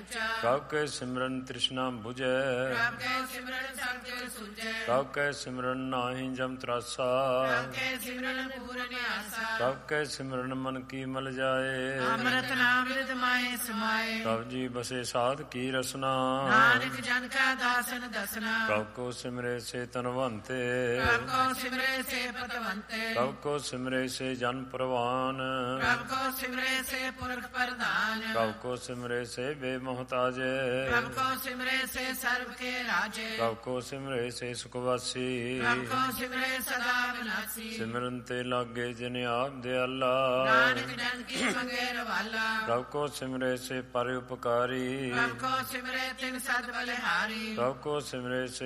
ਪ੍ਰਭ ਕੈ ਸਿਮਰਨ ਤ੍ਰਿਸ਼ਨਾ ਬੁਝੈ ਪ੍ਰਭ ਕੈ ਸਿਮਰਨ ਸੰਗ ਸੁਝੈ ਪ੍ਰਭ ਕੈ ਸਿਮਰਨ ਨਾਹੀ ਜਮ ਤਰਾਸਾ ਪ੍ਰਭ ਕੈ ਸਿਮਰਨ ਪੂਰਨ ਆਸਾ ਪ੍ਰਭ ਕੈ ਸਿਮਰਨ ਮਨ ਕੀ ਮਲ ਜਾਏ ਅੰਮ੍ਰਿਤ ਨਾਮ ਰਿਦ ਮਾਏ ਸਮਾਏ ਪ੍ਰਭ ਜੀ ਬਸੇ ਸਾਧ ਕੀ ਰਸਨਾ ਨਾਨਕ ਜਨ ਕਾ ਦਾਸਨ ਦਸਨਾ ਪ੍ਰਭ ਕੋ ਸਿਮਰੇ ਸੇ ਤਨਵੰਤੇ ਪ੍ਰਭ ਕੋ ਸਿਮਰੇ ਸੇ ਪਤਵੰਤੇ ਪ੍ਰਭ ਕੋ ਸਿਮਰੇ ਸੇ ਜਨ ਪ੍ਰਵਾਨ ਪ੍ਰਭ ਕੋ ਸਿਮਰੇ ਸੇ ਪੁਰਖ ਪ੍ਰਧਾਨ ਪ੍ਰਭ ਕੋ ਸਿਮਰੇ ਸੇ ਬੇਮੋਹਤਾਜੇ ਪ੍ਰਭ ਕੋ ਸਿਮਰੇ ਸੇ ਸਰਬ ਕੇ ਰਾਜੇ ਪ੍ਰਭ ਕੋ ਸਿਮਰੇ ਸੇ ਸੁਖਵਾਸੀ ਪ੍ਰਭ ਕੋ ਸਿਮਰੇ ਸਦਾ ਵਿਨਾਸੀ ਸਿਮਰਨ ਤੇ ਲਾਗੇ ਜਿਨ ਆਪ ਦਿਆਲਾ ਨਾਨਕ ਜਨ ਕੀ ਮੰਗੇ ਰਵਾਲਾ ਪ੍ਰਭ ਕੋ ਸਿਮਰੇ ਸੇ ਪਰ ਉਪਕਾਰੀ ਪ੍ਰਭ ਕੋ ਸਿਮਰੇ ਤਿਨ ਸਦ ਬਲਿਹਾਰੀ ਪ੍ਰਭ ਕੋ ਸਿਮਰੇ ਸੇ